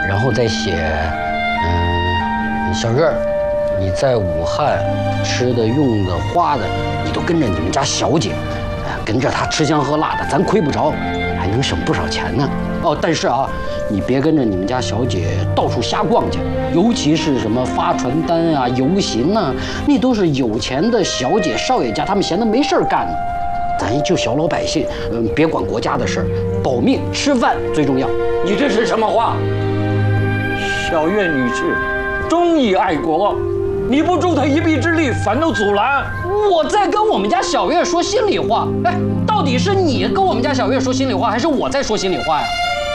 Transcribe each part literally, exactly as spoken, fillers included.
然后再写，嗯，小月儿，你在武汉吃的、用的、花的，你都跟着你们家小姐，跟着她吃香喝辣的，咱亏不着，还能省不少钱呢。哦，但是啊，你别跟着你们家小姐到处瞎逛去，尤其是什么发传单啊、游行啊，那都是有钱的小姐、少爷家，他们闲得没事儿干呢。咱就小老百姓，嗯，别管国家的事儿，保命吃饭最重要。 你这是什么话？小月女士，忠义爱国，你不助她一臂之力，反倒阻拦。 我在跟我们家小月说心里话。哎，到底是你跟我们家小月说心里话，还是我在说心里话呀？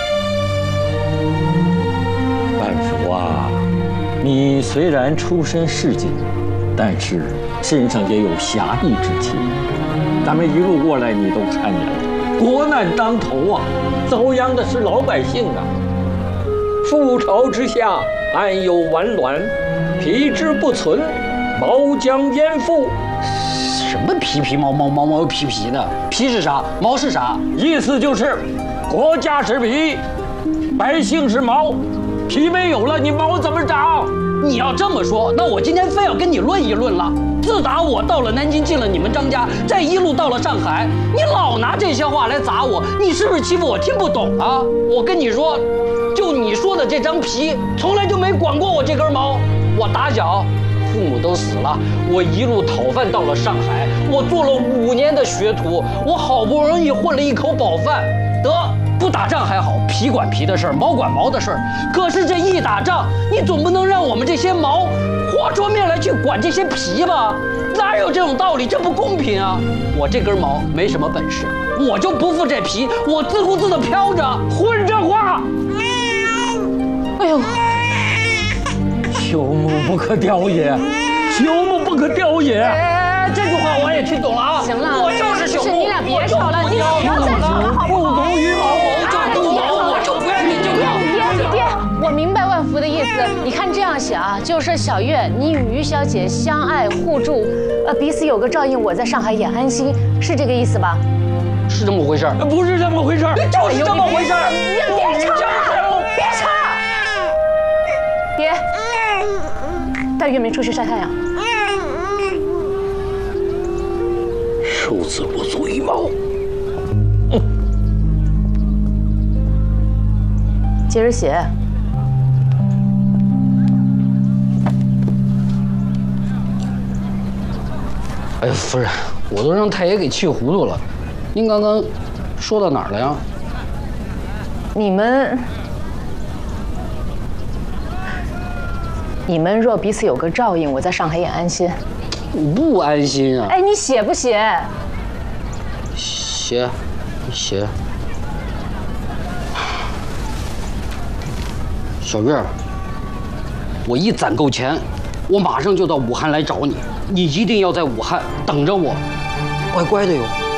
万福啊，你虽然出身市井，但是身上也有侠义之气。咱们一路过来，你都看见了，国难当头啊，遭殃的是老百姓啊。覆巢之下，安有完卵？皮之不存，毛将焉附？ 什么皮皮毛毛毛毛皮皮的？皮是啥？毛是啥？ 意思就是，国家是皮，百姓是毛，皮没有了，你毛怎么长？ 你要这么说，那我今天非要跟你论一论了。自打我到了南京，进了你们张家，再一路到了上海，你老拿这些话来砸我，你是不是欺负我听不懂啊？我跟你说，就你说的这张皮，从来就没管过我这根毛。我打小父母都死了，我一路讨饭到了上海，我做了五年的学徒，我好不容易混了一口饱饭，得。不打仗还好，皮管皮的事儿，毛管毛的事儿。可是这一打仗，你总不能让我们这些毛和着面来去管这些皮吧？哪有这种道理？这不公平啊！我这根毛没什么本事，我就不服这皮，我自顾自的飘着，混着话。哎呦， 朽木不可雕也，朽木不可雕也。 哎，这句话我也听懂了啊！ 行了， 我就是朽木。 你俩别吵了，你俩不要再吵了，好不好？ 不懂羽毛，我就不毛，我就不愿意就爹爹，我明白万福的意思。你看这样想，就是小月，你与于小姐相爱互助，呃，彼此有个照应，我在上海也安心，是这个意思吧？ 是这么回事儿？ 不是这么回事儿， 就是这么回事儿。 你别吵了，别吵。爹，带月明出去晒太阳。 庶子不足以谋。 接着写。 哎，夫人，我都让太爷给气糊涂了。您刚刚说到哪儿了呀？ 你们，你们若彼此有个照应，我在上海也安心。 我不安心啊！ 哎，你写不写？ 写，写。小月儿，我一攒够钱，我马上就到武汉来找你，你一定要在武汉等着我，乖乖的哟。